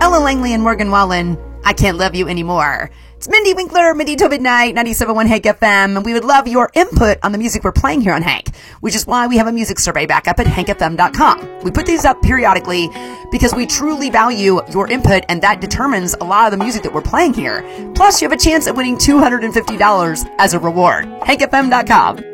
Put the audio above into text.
Ella Langley and Morgan Wallen, I Can't Love You Anymore. It's Mindy Winkler, Mindy till midnight, 97.1 Hank FM, and we would love your input on the music we're playing here on Hank, which is why we have a music survey back up at hankfm.com. We put these up periodically because we truly value your input, and that determines a lot of the music that we're playing here. Plus, you have a chance at winning $250 as a reward. hankfm.com.